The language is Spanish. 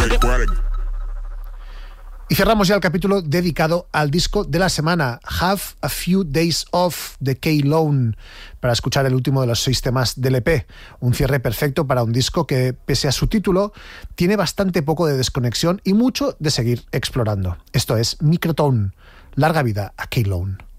Y cerramos ya el capítulo dedicado al disco de la semana, Have a Few Days Off, de K-Lone, para escuchar el último de los 6 temas del EP. Un cierre perfecto para un disco que, pese a su título, tiene bastante poco de desconexión y mucho de seguir explorando. Esto es Microtone. Larga vida a K-Lone.